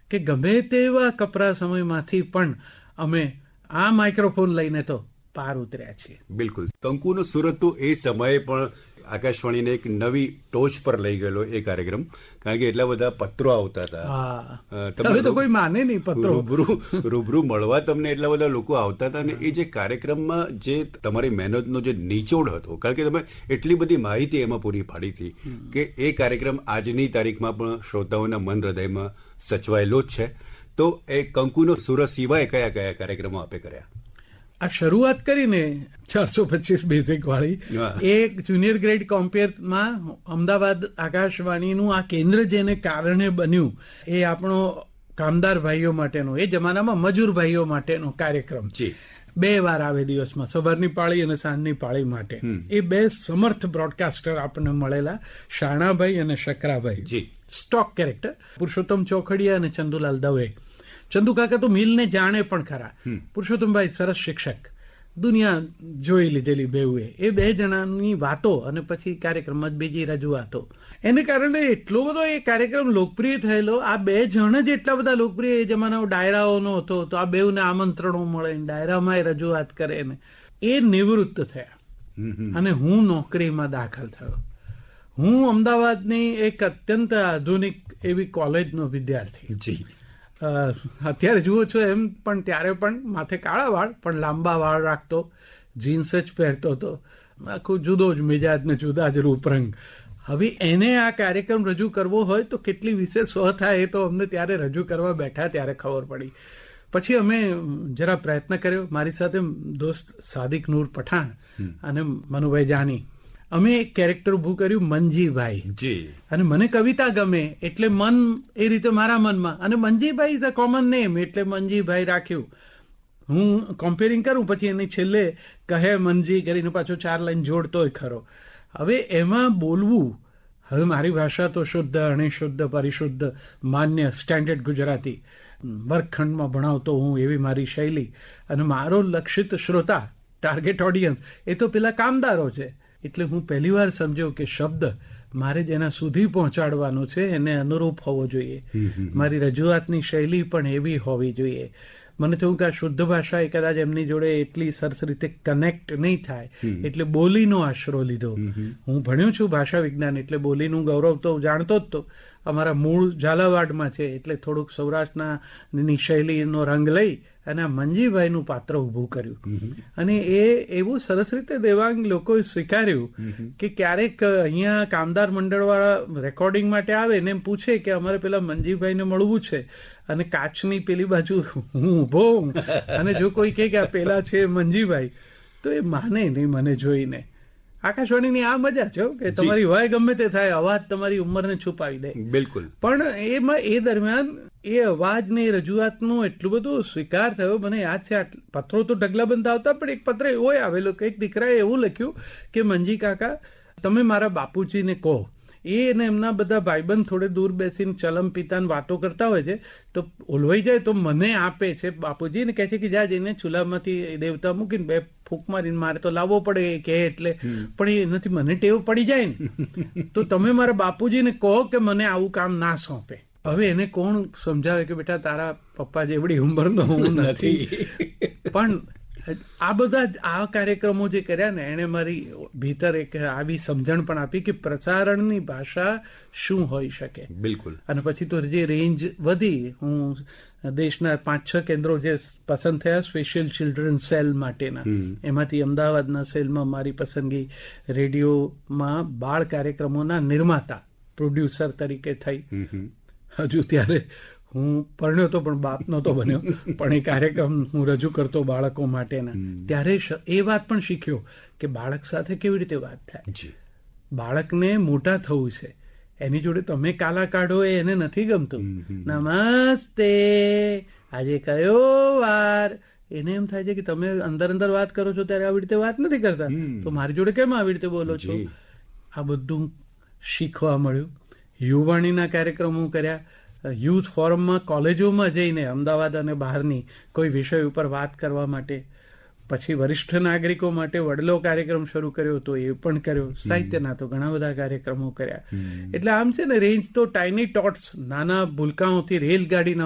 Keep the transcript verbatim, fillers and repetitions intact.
કે ગમે તેવા કપરા સમયમાંથી પણ અમે આ માઇક્રોફોન લઈને તો પાર ઉતર્યા છીએ. બિલકુલ. કંકુનો સુરત તો એ સમયે પણ આકાશવાણીને એક નવી ટોચ પર લઈ ગયેલો એ કાર્યક્રમ, કારણ કે એટલા બધા પત્રો આવતા હતા. હવે તો કોઈ માને નહીં પત્રો. રૂબરૂ રૂબરૂ મળવા તમને એટલા બધા લોકો આવતા હતા, અને એ જે કાર્યક્રમમાં જે તમારી મહેનતનો જે નિચોડ હતો, કારણ કે તમે એટલી બધી માહિતી એમાં પૂરી પાડી હતી કે એ કાર્યક્રમ આજની તારીખમાં પણ શ્રોતાઓના મન હૃદયમાં સચવાયેલો જ છે. તો એ કંકુનો સુરત સિવાય કયા કયા કાર્યક્રમો આપે કર્યા? આ શરૂઆત કરીને ચારસો પચીસ બેઝિક વાળી એ જુનિયર ગ્રેડ કોમ્પેરમાં અમદાવાદ આકાશવાણીનું આ કેન્દ્ર જેને કારણે બન્યું એ આપણો કામદાર ભાઈઓ માટેનો, એ જમાનામાં મજૂર ભાઈઓ માટેનો કાર્યક્રમ છે. બે વાર આવે દિવસમાં, સવારની પાળી અને સાંજની પાળી માટે. એ બે સમર્થ બ્રોડકાસ્ટર આપણને મળેલા, શાણાભાઈ અને શકરાભાઈ, સ્ટોક કેરેક્ટર, પુરુષોત્તમ ચોખડિયા અને ચંદુલાલ દવે. ચંદુ કાકા તો મિલને જાણે પણ ખરા. પુરુષોત્તમભાઈ સરસ શિક્ષક, દુનિયા જોઈ લીધેલી બેઉએ. એ બે જણાની વાતો અને પછી કાર્યક્રમમાં બીજી રજૂઆતો, એને કારણે એટલો બધો એ કાર્યક્રમ લોકપ્રિય થયેલો. આ બે જણ જ એટલા બધા લોકપ્રિય, એ જમાનામાં ડાયરાઓનો હતો તો આ બેઉને આમંત્રણો મળે, ડાયરામાં એ રજૂઆત કરે ને એ નિવૃત્ત થયા અને હું નોકરીમાં દાખલ થયો. હું અમદાવાદની એક અત્યંત આધુનિક એવી કોલેજનો વિદ્યાર્થી. અત્યારે જુઓ છો એમ, પણ ત્યારે પણ માથે કાળા વાળ પણ લાંબા વાળ રાખતો, જીન્સ જ પહેરતો હતો, આખું જુદો જ મિજાજ ને જુદા જ રૂપરંગ. હવે એને આ કાર્યક્રમ રજૂ કરવો હોય તો કેટલી વિશેષ સ્વ થાય એ તો અમને ત્યારે રજૂ કરવા બેઠા ત્યારે ખબર પડી. પછી અમે જરા પ્રયત્ન કર્યો, મારી સાથે દોસ્ત સાદિક નૂર પઠાણ અને મનુભાઈ જાની, અમે એક કેરેક્ટર ઉભું કર્યું મનજીભાઈ. અને મને કવિતા ગમે એટલે મન એ રીતે મારા મનમાં, અને Manjibhai is a common name એટલે મનજીભાઈ રાખ્યું. હું કમ્પેરિંગ કરું પછી એની છેલ્લે કહે મનજી કરીને પાછો ચાર લાઈન જોડતોય ખરો. હવે એમાં બોલવું, હવે મારી ભાષા તો શુદ્ધ, અણિશુદ્ધ, પરિશુદ્ધ, માન્ય સ્ટેન્ડર્ડ ગુજરાતી, વર્ગખંડમાં ભણાવતો હું એવી મારી શૈલી, અને મારો લક્ષિત શ્રોતા, ટાર્ગેટ ઓડિયન્સ એ તો પેલા કામદારો છે. એટલે હું પહેલી વાર સમજ્યો કે શબ્દ મારે જેના સુધી પહોંચાડવાનો છે એને અનુરૂપ હોવો જોઈએ. મારી રજૂઆતની શૈલી પણ એવી હોવી જોઈએ. મને થયું કે આ શુદ્ધ ભાષા એ કદાચ એમની જોડે એટલી સરસ રીતે કનેક્ટ નહીં થાય, એટલે બોલીનો આશરો લીધો. હું ભણ્યો છું ભાષા વિજ્ઞાન, એટલે બોલીનું ગૌરવ તો જાણતો જ તો. અમારા મૂળ ઝાલાવાડમાં છે એટલે થોડુંક સૌરાષ્ટ્રની શૈલીનો રંગ લઈ અને આ મનજીભાઈનું પાત્ર ઊભું કર્યું. અને એ એવું સરસ રીતે દેવાંગ લોકોએ સ્વીકાર્યું કે ક્યારેક અહીંયા કામદાર મંડળવાળા રેકોર્ડિંગ માટે આવે ને એમ પૂછે કે અમારે પેલા મનજીભાઈને મળવું છે, અને કાચની પેલી બાજુ હું ઊભો હું, અને જો કોઈ કહે કે આ પેલા છે મનજીભાઈ તો એ માને નહીં મને જોઈને. આકાશવાણીની આ મજા છે કે તમારી વય ગમે તે થાય, અવાજ તમારી ઉંમરને છુપાવી દે. બિલકુલ. પણ એમાં એ દરમિયાન એ અવાજની રજૂઆતનો એટલું બધું સ્વીકાર થયો. મને યાદ છે પત્રો તો ઢગલાબંધ આવતા, પણ એક પત્ર એવો આવેલો કે એક દીકરાએ એવું લખ્યું કે મનજી કાકા તમે મારા બાપુજીને કહો. એ અને એમના બધા ભાઈબંધ થોડે દૂર બેસીને ચલમ પિતાને વાતો કરતા હોય છે, તો ઓલવાઈ જાય તો મને આપે છે બાપુજી ને કહે છે કે જા જઈને ચૂલામાંથી દેવતા મૂકીને બે ફૂંક મારીને મારે તો લાવવો પડે કે, એટલે પણ એ નથી, મને ટેવ પડી જાય ને તો તમે મારા બાપુજીને કહો કે મને આવું કામ ના સોંપે. હવે એને કોણ સમજાવે કે બેટા તારા પપ્પા જેવડી ઉંમરનો હું નથી. પણ આ બધા આ કાર્યક્રમો જે કર્યા ને એને મારી ભીતર એક આવી સમજણ પણ આપી કે પ્રસારણની ભાષા શું હોઈ શકે. બિલકુલ. અને પછી તો જે રેન્જ વધી, હું દેશના પાંચ છ કેન્દ્રો જે પસંદ થયા સ્પેશિયલ ચિલ્ડ્રન સેલ માટેના, એમાંથી અમદાવાદના સેલમાં મારી પસંદગી રેડિયોમાં બાળ કાર્યક્રમોના નિર્માતા પ્રોડ્યુસર તરીકે થઈ. હજુ ત્યારે હું પરણ્યો તો પણ બાપ નહોતો બન્યો, પણ એ કાર્યક્રમ હું રજૂ કરતો બાળકો માટેના. ત્યારે એ વાત પણ શીખ્યો કે બાળક સાથે કેવી રીતે વાત થાય. બાળકને મોટા થવું છે, એની જોડે તમે કાલા કાઢો એ એને નથી ગમતું. નમસ્તે, આજે કયો વાર, એને એમ થાય છે કે તમે અંદર અંદર વાત કરો છો ત્યારે આવી રીતે વાત નથી કરતા, તો મારી જોડે કેમ આવી રીતે બોલો છો. આ બધું શીખવા મળ્યું. યુવાણીના કાર્યક્રમો કર્યા, યુથ ફોરમમાં કોલેજોમાં જઈને અમદાવાદ અને બહારની કોઈ વિષય ઉપર વાત કરવા માટે. પછી વરિષ્ઠ નાગરિકો માટે વડલો કાર્યક્રમ શરૂ કર્યો તો એ પણ કર્યો. સાહિત્યના તો ઘણા બધા કાર્યક્રમો કર્યા. એટલે આમ છે ને, રેન્જ તો ટાઇની ટોટ્સ, નાના ભૂલકાઓથી રેલગાડીના